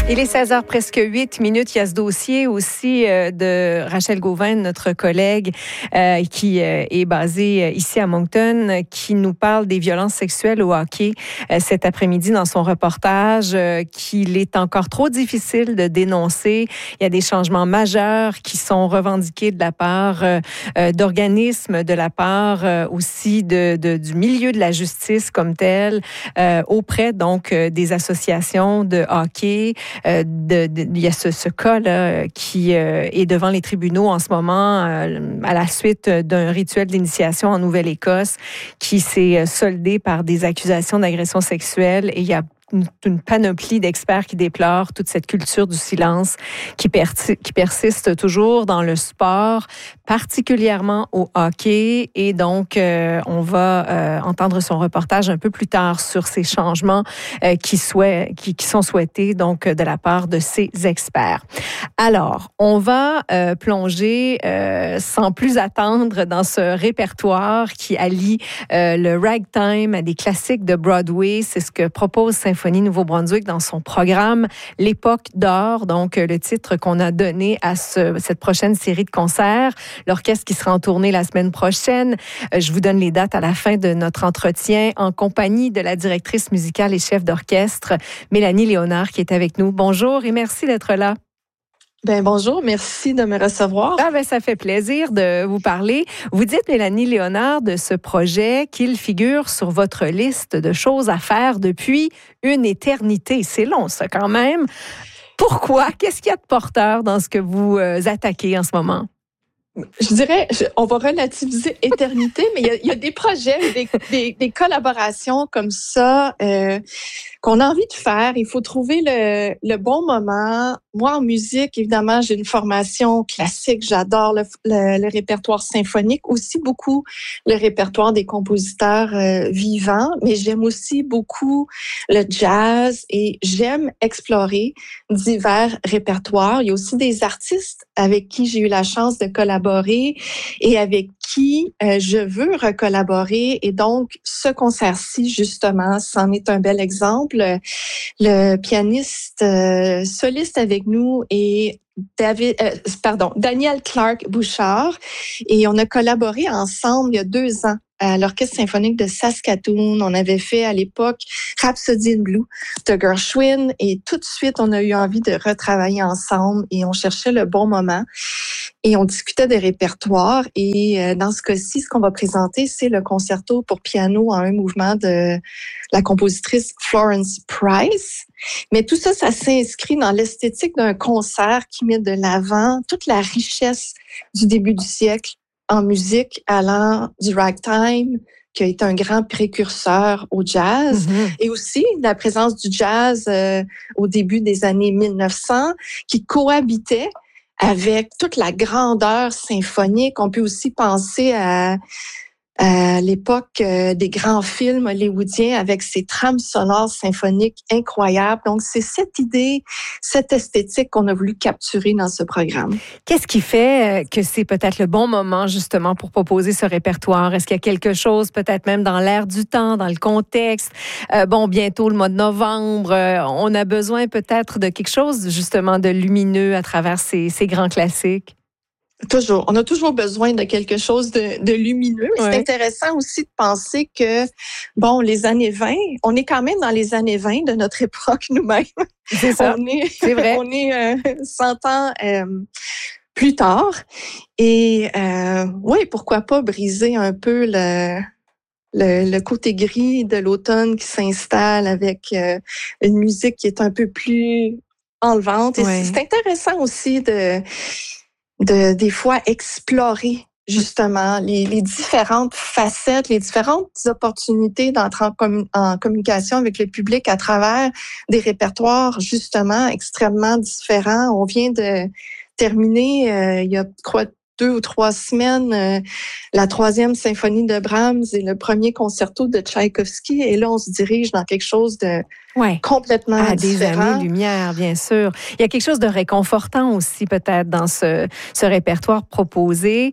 Il est 16h presque 8 minutes. Il y a ce dossier aussi de Rachel Gauvin, notre collègue qui est basée ici à Moncton, qui nous parle des violences sexuelles au hockey cet après-midi dans son reportage, qu'il est encore trop difficile de dénoncer. Il y a des changements majeurs qui sont revendiqués de la part d'organismes, de la part aussi du milieu de la justice comme tel, auprès donc des associations de hockey. Il y a ce cas-là qui est devant les tribunaux en ce moment à la suite d'un rituel d'initiation en Nouvelle-Écosse qui s'est soldé par des accusations d'agression sexuelle. Et il y a une panoplie d'experts qui déplorent toute cette culture du silence qui persiste toujours dans le sport, particulièrement au hockey. Et donc, on va entendre son reportage un peu plus tard sur ces changements qui sont souhaités donc de la part de ces experts. Alors, on va plonger sans plus attendre dans ce répertoire qui allie le ragtime à des classiques de Broadway. C'est ce que propose Symphonie Nouveau-Brunswick dans son programme L'époque d'or, donc le titre qu'on a donné à cette prochaine série de concerts. L'orchestre qui sera en tournée la semaine prochaine. Je vous donne les dates à la fin de notre entretien en compagnie de la directrice musicale et chef d'orchestre, Mélanie Léonard, qui est avec nous. Bonjour et merci d'être là. Bonjour, merci de me recevoir. Ça fait plaisir de vous parler. Vous dites, Mélanie Léonard, de ce projet qu'il figure sur votre liste de choses à faire depuis une éternité. C'est long, ça, quand même. Pourquoi? Qu'est-ce qu'il y a de porteur dans ce que vous attaquez en ce moment? Je dirais, on va relativiser éternité, mais il y a des projets, des collaborations comme ça qu'on a envie de faire. Il faut trouver le bon moment. Moi, en musique, évidemment, j'ai une formation classique. J'adore le répertoire symphonique, aussi beaucoup le répertoire des compositeurs vivants, mais j'aime aussi beaucoup le jazz et j'aime explorer divers répertoires. Il y a aussi des artistes avec qui j'ai eu la chance de collaborer et avec qui je veux recollaborer. Et donc, ce concert-ci, justement, c'en est un bel exemple. Le pianiste soliste avec nous est Daniel Clark Bouchard. Et on a collaboré ensemble il y a 2 ans à l'Orchestre symphonique de Saskatoon. On avait fait à l'époque Rhapsody in Blue de Gershwin et tout de suite, on a eu envie de retravailler ensemble et on cherchait le bon moment et on discutait des répertoires et dans ce cas-ci, ce qu'on va présenter, c'est le concerto pour piano en un mouvement de la compositrice Florence Price. Mais tout ça, ça s'inscrit dans l'esthétique d'un concert qui met de l'avant toute la richesse du début du siècle en musique, allant du ragtime, qui a été un grand précurseur au jazz, et aussi la présence du jazz au début des années 1900, qui cohabitait avec toute la grandeur symphonique. On peut aussi penser à l'époque des grands films hollywoodiens avec ces trames sonores symphoniques incroyables. Donc, c'est cette idée, cette esthétique qu'on a voulu capturer dans ce programme. Qu'est-ce qui fait que c'est peut-être le bon moment, justement, pour proposer ce répertoire? Est-ce qu'il y a quelque chose, peut-être même dans l'air du temps, dans le contexte? Bientôt le mois de novembre, on a besoin peut-être de quelque chose, justement, de lumineux à travers ces grands classiques? Toujours. On a toujours besoin de quelque chose de lumineux. Mais c'est intéressant aussi de penser que, les années 20, on est quand même dans les années 20 de notre époque nous-mêmes. C'est ça. C'est vrai. On est 100 ans plus tard. Et pourquoi pas briser un peu le côté gris de l'automne qui s'installe avec une musique qui est un peu plus enlevante. Et c'est intéressant aussi des fois explorer justement les différentes facettes, les différentes opportunités d'entrer en communication avec le public à travers des répertoires justement extrêmement différents. On vient de terminer il y a 2 ou 3 semaines la 3e symphonie de Brahms et le premier concerto de Tchaïkovski, et là on se dirige dans quelque chose de complètement des différent. années-lumière, bien sûr. Il y a quelque chose de réconfortant aussi peut-être dans ce répertoire proposé.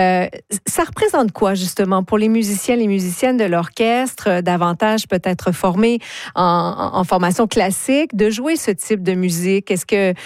Ça représente quoi justement pour les musiciens, les musiciennes de l'orchestre, davantage peut-être formés en formation classique, de jouer ce type de musique? Est-ce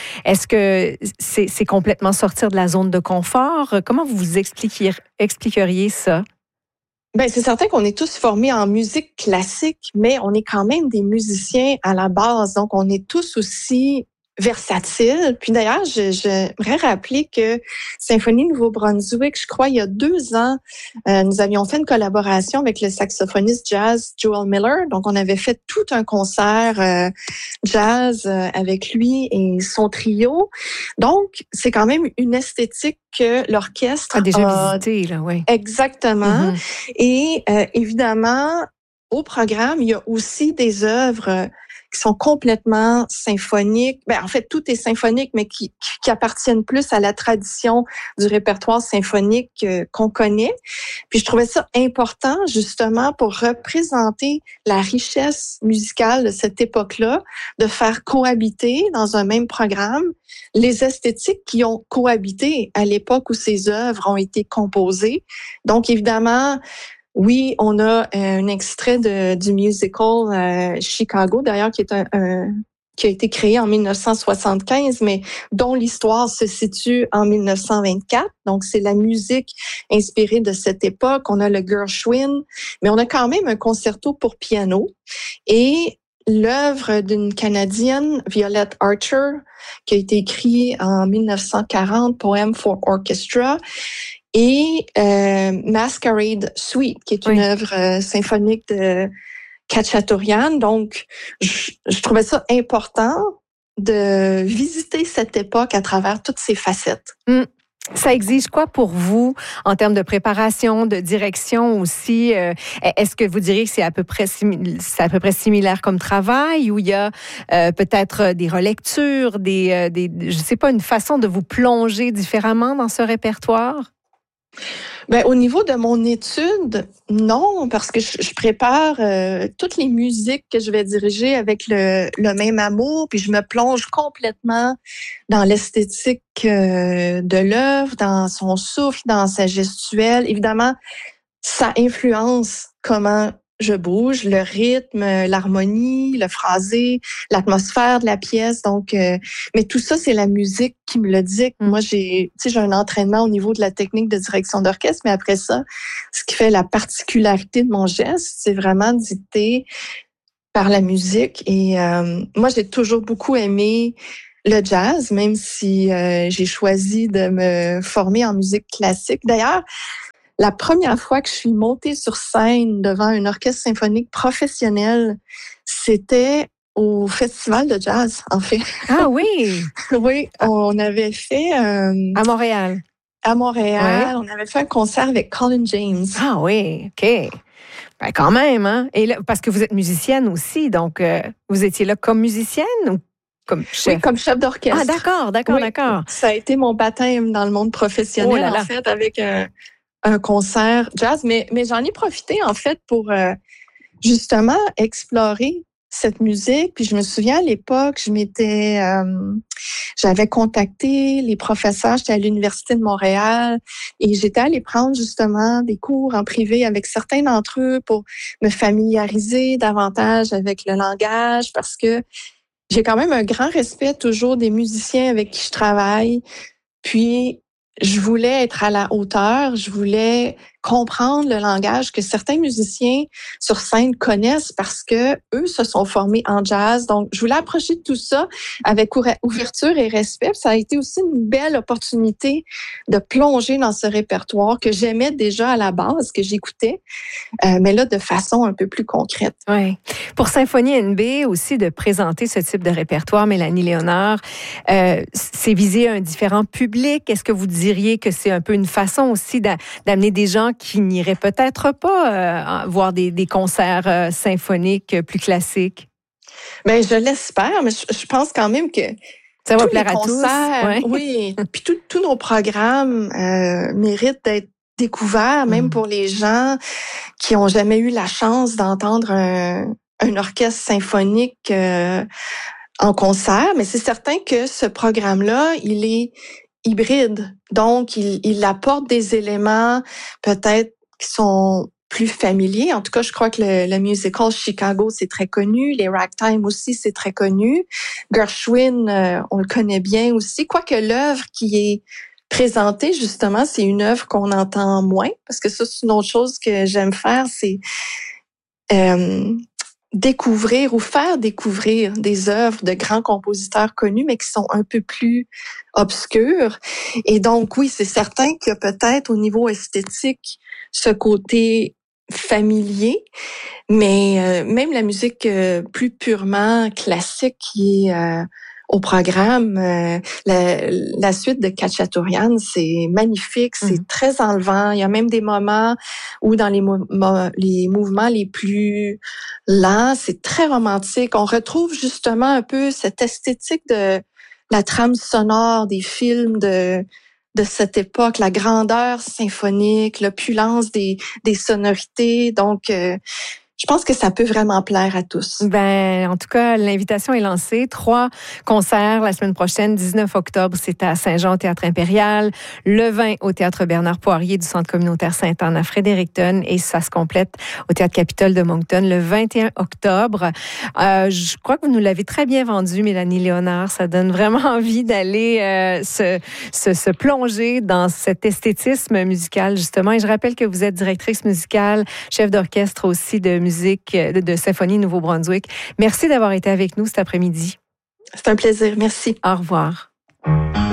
que c'est complètement sortir de la zone de confort? Comment vous expliqueriez ça? Ben, c'est certain qu'on est tous formés en musique classique, mais on est quand même des musiciens à la base. Donc, on est tous aussi versatiles. Puis d'ailleurs, j'aimerais rappeler que Symphonie Nouveau-Brunswick, je crois, il y a 2 ans, nous avions fait une collaboration avec le saxophoniste jazz Joel Miller. Donc, on avait fait tout un concert jazz avec lui et son trio. Donc, c'est quand même une esthétique que l'orchestre a déjà visité, là, oui. Exactement. Et évidemment, au programme, il y a aussi des œuvres qui sont complètement symphoniques. Ben, en fait, tout est symphonique, mais qui appartiennent plus à la tradition du répertoire symphonique qu'on connaît. Puis je trouvais ça important, justement, pour représenter la richesse musicale de cette époque-là, de faire cohabiter dans un même programme les esthétiques qui ont cohabité à l'époque où ces œuvres ont été composées. Donc, évidemment, oui, on a un extrait du musical Chicago, d'ailleurs, qui a été créé en 1975, mais dont l'histoire se situe en 1924. Donc, c'est la musique inspirée de cette époque. On a le Gershwin, mais on a quand même un concerto pour piano et l'œuvre d'une Canadienne, Violette Archer, qui a été écrite en 1940, Poem for Orchestra, et Masquerade Suite, qui est une œuvre symphonique de Khachaturian. Donc, je trouvais ça important de visiter cette époque à travers toutes ses facettes. Ça exige quoi pour vous en termes de préparation, de direction aussi? Est-ce que vous diriez que c'est à peu près similaire comme travail ou il y a peut-être des relectures, je sais pas, une façon de vous plonger différemment dans ce répertoire? Ben, au niveau de mon étude, non, parce que je prépare toutes les musiques que je vais diriger avec le même amour, puis je me plonge complètement dans l'esthétique de l'œuvre, dans son souffle, dans sa gestuelle. Évidemment, ça influence comment je bouge, le rythme, l'harmonie, le phrasé, l'atmosphère de la pièce. Donc, mais tout ça, c'est la musique qui me le dicte. Moi, j'ai un entraînement au niveau de la technique de direction d'orchestre, mais après ça, ce qui fait la particularité de mon geste, c'est vraiment dicté par la musique. Et moi, j'ai toujours beaucoup aimé le jazz, même si j'ai choisi de me former en musique classique. D'ailleurs, la première fois que je suis montée sur scène devant un orchestre symphonique professionnel, c'était au festival de jazz, en fait. Ah oui? Oui, on avait fait... à Montréal? À Montréal, on avait fait un concert avec Colin James. Ah oui, OK. Ben quand même, hein? Et là, parce que vous êtes musicienne aussi, donc vous étiez là comme musicienne ou comme chef? Oui, comme chef d'orchestre. Ah d'accord. Ça a été mon baptême dans le monde professionnel, en fait, avec un concert jazz, mais j'en ai profité en fait pour justement explorer cette musique. Puis je me souviens à l'époque, j'avais contacté les professeurs, j'étais à l'Université de Montréal et j'étais allée prendre justement des cours en privé avec certains d'entre eux pour me familiariser davantage avec le langage parce que j'ai quand même un grand respect toujours des musiciens avec qui je travaille. Puis je voulais être à la hauteur, je voulais comprendre le langage que certains musiciens sur scène connaissent parce que eux se sont formés en jazz. Donc, je voulais approcher de tout ça avec ouverture et respect. Ça a été aussi une belle opportunité de plonger dans ce répertoire que j'aimais déjà à la base, que j'écoutais, mais là, de façon un peu plus concrète. Oui. Pour Symphonie NB aussi, de présenter ce type de répertoire, Mélanie Léonard, c'est viser un différent public. Est-ce que vous diriez que c'est un peu une façon aussi d'amener des gens qui n'iraient peut-être pas voir des concerts symphoniques plus classiques? Bien, je l'espère, mais je pense quand même que ça va plaire à tous. Ouais. Oui, puis tous nos programmes méritent d'être découverts, même pour les gens qui ont jamais eu la chance d'entendre un orchestre symphonique en concert, mais c'est certain que ce programme-là, il est hybride. Donc, il apporte des éléments peut-être qui sont plus familiers. En tout cas, je crois que le musical Chicago, c'est très connu. Les Ragtime aussi, c'est très connu. Gershwin, on le connaît bien aussi. Quoique l'œuvre qui est présentée, justement, c'est une œuvre qu'on entend moins, parce que ça, c'est une autre chose que j'aime faire, c'est découvrir ou faire découvrir des œuvres de grands compositeurs connus, mais qui sont un peu plus obscures. Et donc, oui, c'est certain que peut-être au niveau esthétique, ce côté familier, mais même la musique plus purement classique qui est au programme, la suite de Khachaturian, c'est magnifique, c'est très enlevant. Il y a même des moments où dans les mouvements les plus lents, c'est très romantique. On retrouve justement un peu cette esthétique de la trame sonore des films de cette époque, la grandeur symphonique, l'opulence des sonorités. Donc, je pense que ça peut vraiment plaire à tous. Ben, en tout cas, l'invitation est lancée. 3 concerts la semaine prochaine, 19 octobre, c'est à Saint-Jean au Théâtre Impérial, le 20 au Théâtre Bernard Poirier du Centre communautaire Sainte-Anne à Fredericton et ça se complète au Théâtre Capitole de Moncton le 21 octobre. Je crois que vous nous l'avez très bien vendu, Mélanie Léonard. Ça donne vraiment envie d'aller se plonger dans cet esthétisme musical, justement. Et je rappelle que vous êtes directrice musicale, chef d'orchestre aussi de musique de Symphonie Nouveau-Brunswick. Merci d'avoir été avec nous cet après-midi. C'est un plaisir. Merci. Au revoir.